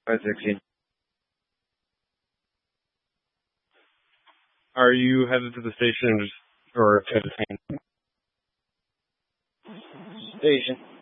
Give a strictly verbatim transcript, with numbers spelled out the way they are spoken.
five sixteen. Are you headed to the station or to the train? Station.